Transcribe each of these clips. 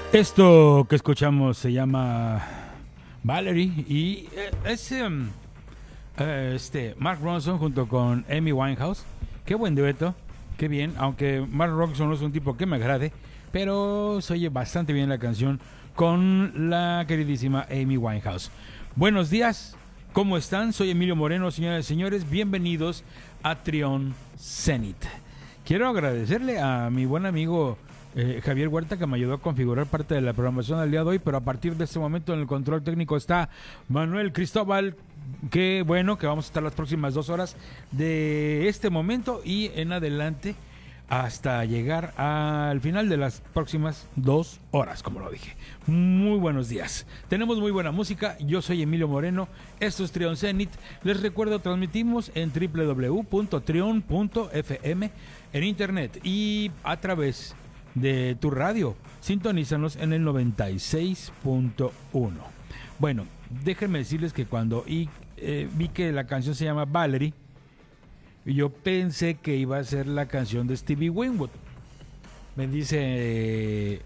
Esto que escuchamos se llama Valerie y es Mark Ronson junto con Amy Winehouse. Qué buen dueto, qué bien, aunque Mark Ronson no es un tipo que me agrade, pero se oye bastante bien la canción con la queridísima Amy Winehouse. Buenos días, ¿cómo están? Soy Emilio Moreno, señoras y señores, bienvenidos a Trión Zenit. Quiero agradecerle a mi buen amigo Javier Huerta, que me ayudó a configurar parte de la programación del día de hoy, pero a partir de este momento en el control técnico está Manuel Cristóbal. Qué bueno que vamos a estar las próximas 2 horas de este momento y en adelante hasta llegar al final de las próximas 2 horas, como lo dije. Muy buenos días. Tenemos muy buena música. Yo soy Emilio Moreno. Esto es Trión Zenit. Les recuerdo, transmitimos en www.trion.fm en internet y a través de tu radio. Sintonízanos en el 96.1. Bueno, déjenme decirles que cuando vi que la canción se llama Valerie, yo pensé que iba a ser la canción de Stevie Winwood. Me dice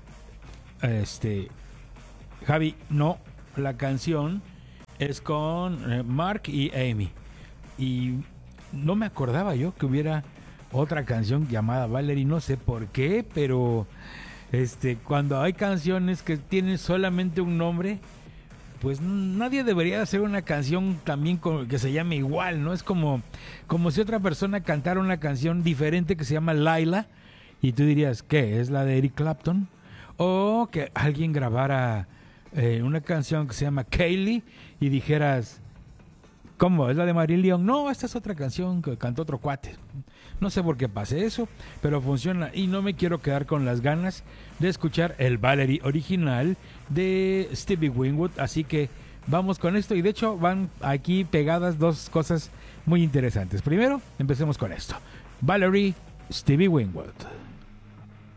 Javi, no, la canción es con Mark y Amy. Y no me acordaba yo que hubiera otra canción llamada Valerie, no sé por qué, pero cuando hay canciones que tienen solamente un nombre, pues nadie debería hacer una canción también que se llame igual, ¿no? Es como si otra persona cantara una canción diferente que se llama Laila y tú dirías, ¿qué? ¿Es la de Eric Clapton? O que alguien grabara una canción que se llama Kaylee y dijeras, ¿cómo? ¿Es la de Marilyn León? No, esta es otra canción que cantó otro cuate. No sé por qué pase eso, pero funciona y no me quiero quedar con las ganas de escuchar el Valerie original de Stevie Winwood, así que vamos con esto y de hecho van aquí pegadas dos cosas muy interesantes. Primero, empecemos con esto. Valerie, Stevie Winwood.